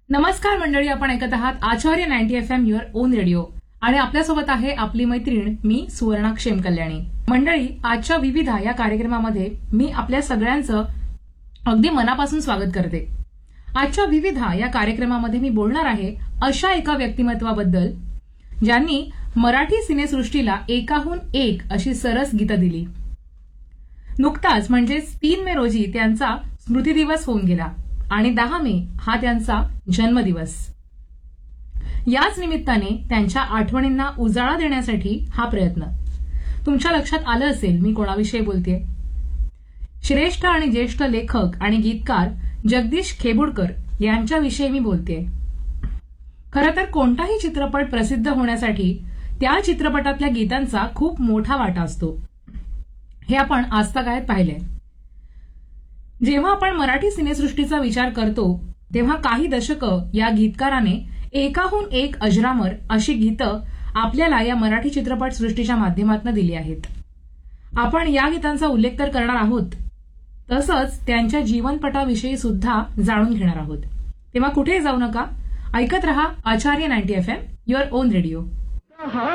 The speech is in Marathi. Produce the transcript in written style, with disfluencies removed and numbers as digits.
नमस्कार मंडळी, आपण ऐकत आहात आचार्य 90 FM युअर ओन रेडिओ आणि आपल्यासोबत आहे आपली मैत्रीण मी सुवर्णा क्षेम कल्याणी. मंडळी, आजच्या विविधा या कार्यक्रमामध्ये मी आपल्या सगळ्यांचं अगदी मनापासून स्वागत करते. आजच्या विविधा या कार्यक्रमामध्ये मी बोलणार आहे अशा एका व्यक्तिमत्वाबद्दल ज्यांनी मराठी सिनेसृष्टीला एकाहून एक अशी सरस गीतं दिली. नुकताच म्हणजेच 3 मे रोजी त्यांचा स्मृती दिवस होऊन गेला आणि 10 मे हा त्यांचा जन्मदिवस. याच निमित्ताने त्यांच्या आठवणींना उजाळा देण्यासाठी हा प्रयत्न. तुमच्या लक्षात आलं असेल मी कोणाविषयी बोलतेय. श्रेष्ठ आणि ज्येष्ठ लेखक आणि गीतकार जगदीश खेबुडकर यांच्याविषयी मी बोलतेय. खरं तर कोणताही चित्रपट प्रसिद्ध होण्यासाठी त्या चित्रपटातल्या गीतांचा खूप मोठा वाटा असतो, हे आपण आजतागायत पाहिलंय. जेव्हा आपण मराठी सिनेसृष्टीचा विचार करतो तेव्हा काही दशकं या गीतकाराने एकाहून एक अजरामर अशी गीतं आपल्याला या मराठी चित्रपट सृष्टीच्या माध्यमातून दिली आहेत. आपण या गीतांचा उल्लेख तर करणार आहोत, तसंच त्यांच्या जीवनपटाविषयी सुद्धा जाणून घेणार आहोत. तेव्हा कुठेही जाऊ नका, ऐकत रहा आचार्य 90 FM युअर ओन रेडिओ.